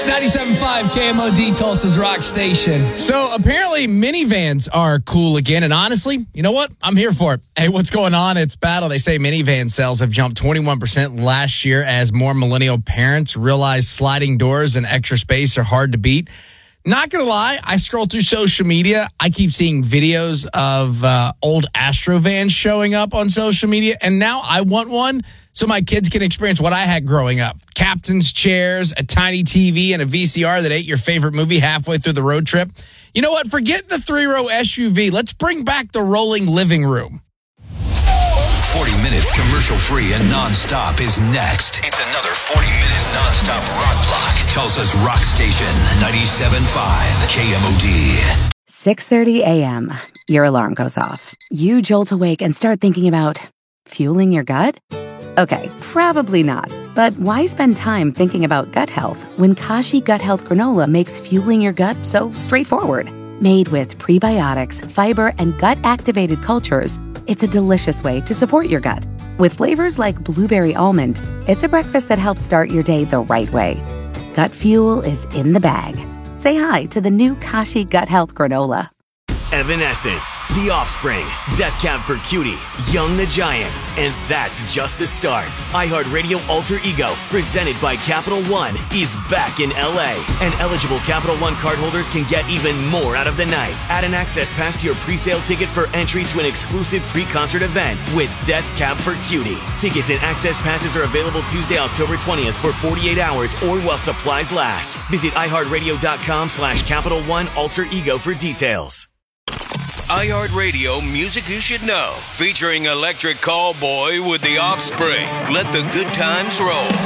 97.5 KMOD, Tulsa's Rock Station. So apparently minivans are cool again, and honestly, you know what? I'm here for it. Hey, what's going on? It's Battle. They say minivan sales have jumped 21% last year as more millennial parents realize sliding doors and extra space are hard to beat. Not going to lie, I scroll through social media. I keep seeing videos of old Astro vans showing up on social media, and now I want one so my kids can experience what I had growing up. Captain's chairs, a tiny TV, and a VCR that ate your favorite movie halfway through the road trip. You know what? Forget the three-row SUV. Let's bring back the rolling living room. 40 minutes commercial-free and non-stop is next. It's another 40-minute non-stop rock block. Tulsa's Rock Station, 97.5 KMOD. 6:30 a.m. Your alarm goes off. You jolt awake and start thinking about fueling your gut? Okay, probably not. But why spend time thinking about gut health when Kashi Gut Health Granola makes fueling your gut so straightforward? Made with prebiotics, fiber, and gut-activated cultures, it's a delicious way to support your gut. With flavors like blueberry almond, it's a breakfast that helps start your day the right way. Gut fuel is in the bag. Say hi to the new Kashi Gut Health Granola. Evanescence, The Offspring, Death Cab for Cutie, Young the Giant, and that's just the start. iHeartRadio Alter Ego, presented by Capital One, is back in LA, and eligible Capital One cardholders can get even more out of the night. Add an access pass to your pre-sale ticket for entry to an exclusive pre-concert event with Death Cab for Cutie. Tickets and access passes are available Tuesday, October 20th for 48 hours or while supplies last. Visit iHeartRadio.com/Capital One Alter Ego for details. iHeartRadio Music You Should Know, featuring Electric Callboy with The Offspring. Let the good times roll.